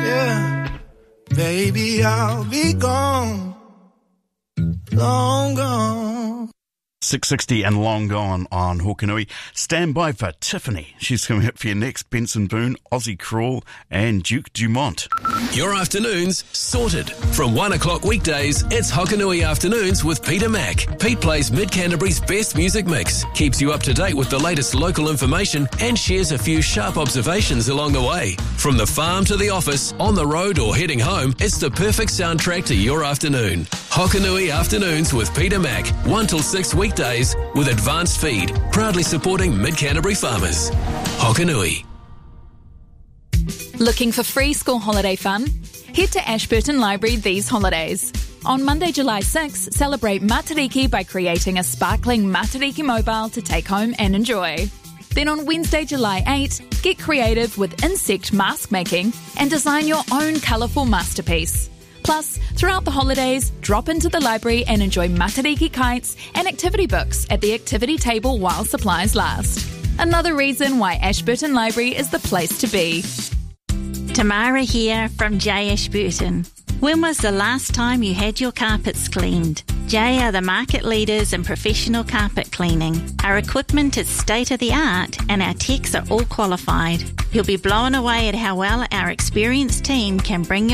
Yeah, baby, I'll be gone, long gone. 6:60 and long gone on Hokanui. Stand by for Tiffany. She's coming up for you next. Benson Boone, Aussie Crawl and Duke Dumont. Your afternoons sorted. From 1 o'clock weekdays, it's Hokanui Afternoons with Peter Mack. Pete plays Mid-Canterbury's best music mix, keeps you up to date with the latest local information and shares a few sharp observations along the way. From the farm to the office, on the road or heading home, it's the perfect soundtrack to your afternoon. Hokanui Afternoons with Peter Mack, 1 till 6 weekdays with Advanced Feed, proudly supporting Mid-Canterbury farmers. Hokanui. Looking for free school holiday fun? Head to Ashburton Library these holidays. On Monday, July 6, celebrate Matariki by creating a sparkling Matariki mobile to take home and enjoy. Then on Wednesday, July 8, get creative with insect mask making and design your own colourful masterpiece. Plus, throughout the holidays, drop into the library and enjoy Matariki kites and activity books at the activity table while supplies last. Another reason why Ashburton Library is the place to be. Tamara here from J Ashburton. When was the last time you had your carpets cleaned? J are the market leaders in professional carpet cleaning. Our equipment is state-of-the-art and our techs are all qualified. You'll be blown away at how well our experienced team can bring your